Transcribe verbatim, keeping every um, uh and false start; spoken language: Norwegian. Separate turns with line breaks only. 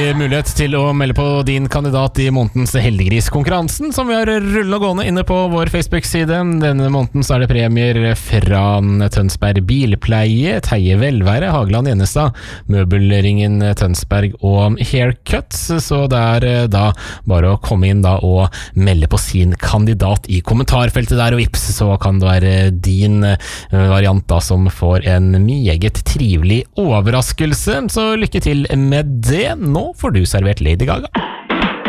mulighet til å melde på din kandidat i månedens heldiggris-konkurransen, som vi har rullet gående inne på vår Facebook-side. Denne måneden så er det premier fra Tønsberg Bilpleie, Teie Velvære, Hageland Gjennestad, Møbelringen Tønsberg og Haircuts. Så det er da bare å komme inn da og melde på sin kandidat i kommentarfeltet der, og vips, så kan det være din variant da som får en meget trivelig overraskelse. Så lykke til med det. Nå får du servert Lady Gaga.